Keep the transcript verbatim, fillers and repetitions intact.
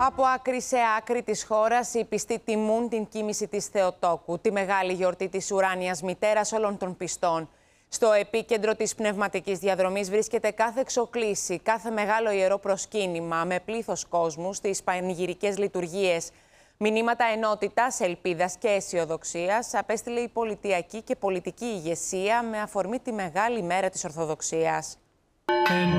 Από άκρη σε άκρη της χώρας, οι πιστοί τιμούν την κοίμηση της Θεοτόκου, τη μεγάλη γιορτή της ουράνιας μητέρας όλων των πιστών. Στο επίκεντρο της πνευματικής διαδρομής βρίσκεται κάθε εξοκλήση, κάθε μεγάλο ιερό προσκύνημα με πλήθος κόσμου στις πανηγυρικές λειτουργίες. Μηνύματα ενότητας, ελπίδας και αισιοδοξίας απέστειλε η πολιτιακή και πολιτική ηγεσία με αφορμή τη μεγάλη μέρα της Ορθοδοξίας.